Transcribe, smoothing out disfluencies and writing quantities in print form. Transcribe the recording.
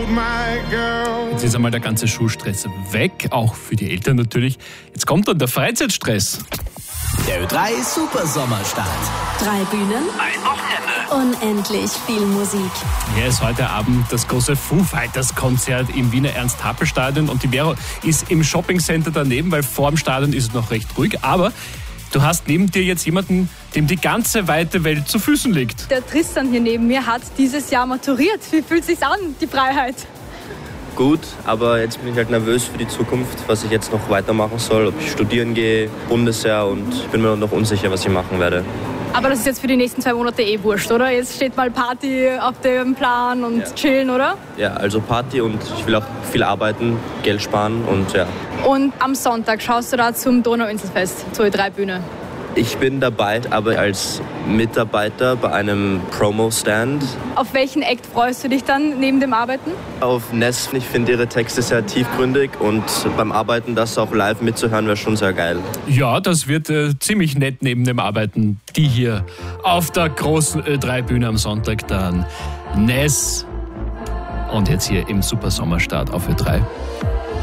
Jetzt ist einmal der ganze Schulstress weg, auch für die Eltern natürlich. Jetzt kommt dann der Freizeitstress. Der Ö3 Super Sommerstart. 3 Bühnen, Ein Wochenende. unendlich viel Musik. Hier ist heute Abend das große Foo Fighters Konzert im Wiener Ernst-Happel-Stadion und die Vero ist im Shopping-Center daneben, weil vor dem Stadion ist es noch recht ruhig, aber du hast neben dir jetzt jemanden, dem die ganze weite Welt zu Füßen liegt. Der Tristan hier neben mir hat dieses Jahr maturiert. Wie fühlt es sich an, die Freiheit? Gut, aber jetzt bin ich halt nervös für die Zukunft, was ich jetzt noch weitermachen soll, ob ich studieren gehe, Bundesheer, und ich bin mir noch unsicher, was ich machen werde. Aber das ist jetzt für die nächsten 2 Monate wurscht, oder? Jetzt steht mal Party auf dem Plan und chillen, oder? Ja, also Party, und ich will auch viel arbeiten, Geld sparen und ja. Und am Sonntag schaust du da zum Donauinselfest, zur Ö3-Bühne. Ich bin dabei, aber als Mitarbeiter bei einem Promo-Stand. Auf welchen Act freust du dich dann neben dem Arbeiten? Auf Ness, ich finde ihre Texte sehr tiefgründig, und beim Arbeiten das auch live mitzuhören wäre schon sehr geil. Ja, das wird ziemlich nett neben dem Arbeiten. Die hier auf der großen Ö3-Bühne am Sonntag dann Ness und jetzt hier im Super Sommerstart auf Ö3.